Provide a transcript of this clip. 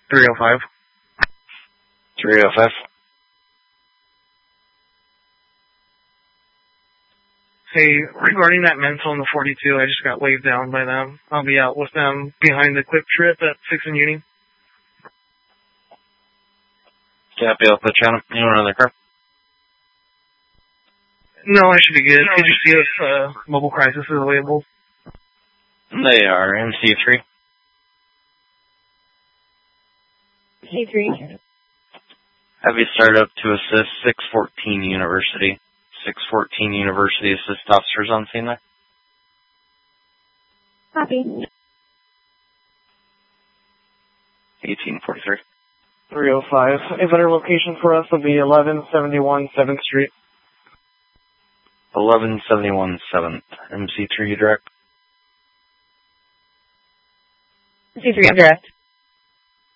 305. 305. Hey, regarding that mental in the 42, I just got waved down by them. I'll be out with them behind the Quick Trip at 6 in Uni. Copy, I'll put you on another car. No, I should be good. Could you see if Mobile Crisis is available? They are MC3. C3. Have you started up to assist 614 University. 614 University assist officers on scene there. Copy. 1843. 305. A better location for us will be 1171 7th Street. 1171 7th. MC3 direct. C3 direct.